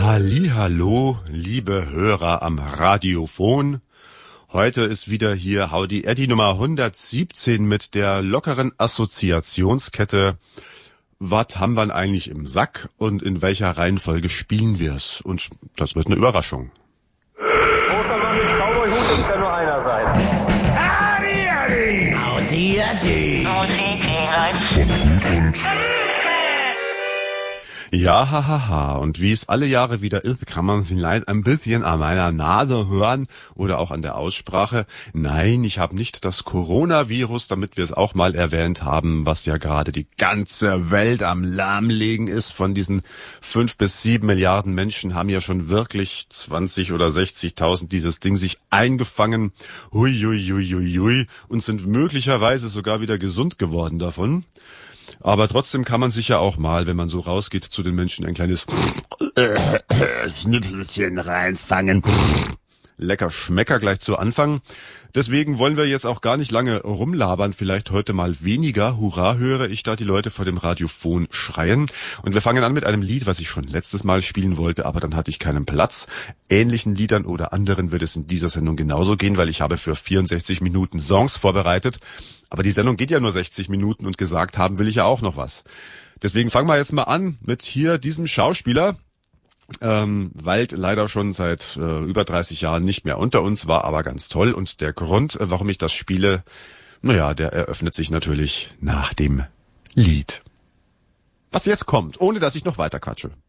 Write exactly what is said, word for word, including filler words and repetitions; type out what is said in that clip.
Hallihallo, liebe Hörer am Radiophon. Heute ist wieder hier Howdy Eddy Nummer hundertsiebzehn mit der lockeren Assoziationskette. Was haben wir eigentlich im Sack und in welcher Reihenfolge spielen wir's? Und das wird eine Überraschung. Großer Mann mit Cowboy-Hut, das kann nur einer sein. Howdy Eddy! Howdy Eddy! Ja, hahaha. Ha, ha. Und wie es alle Jahre wieder ist, kann man vielleicht ein bisschen an meiner Nase hören oder auch an der Aussprache. Nein, ich habe nicht das Coronavirus, damit wir es auch mal erwähnt haben, was ja gerade die ganze Welt am Lahmlegen ist. Von diesen fünf bis sieben Milliarden Menschen haben ja schon wirklich zwanzig oder sechzigtausend dieses Ding sich eingefangen. Hui, hui, hui, hui, hui, und sind möglicherweise sogar wieder gesund geworden davon. Aber trotzdem kann man sich ja auch mal, wenn man so rausgeht zu den Menschen, ein kleines Schnipselchen reinfangen. Lecker Schmecker gleich zu Anfang. Deswegen wollen wir jetzt auch gar nicht lange rumlabern, vielleicht heute mal weniger. Hurra, höre ich da die Leute vor dem Radiophon schreien. Und wir fangen an mit einem Lied, was ich schon letztes Mal spielen wollte, aber dann hatte ich keinen Platz. Ähnlichen Liedern oder anderen wird es in dieser Sendung genauso gehen, weil ich habe für vierundsechzig Minuten Songs vorbereitet. Aber die Sendung geht ja nur sechzig Minuten und gesagt haben will ich ja auch noch was. Deswegen fangen wir jetzt mal an mit hier diesem Schauspieler. Ähm, weilt leider schon seit äh, über dreißig Jahren nicht mehr unter uns, war aber ganz toll. Und der Grund, äh, warum ich das spiele, naja, der eröffnet sich natürlich nach dem Lied. Was jetzt kommt, ohne dass ich noch weiter quatsche.